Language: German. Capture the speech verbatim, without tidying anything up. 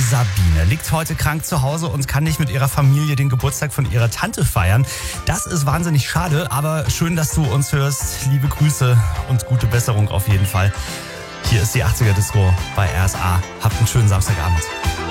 Sabine liegt heute krank zu Hause und kann nicht mit ihrer Familie den Geburtstag von ihrer Tante feiern. Das ist wahnsinnig schade, aber schön, dass du uns hörst. Liebe Grüße und gute Besserung auf jeden Fall. Hier ist die achtziger Disco bei R S A. Habt einen schönen Samstagabend.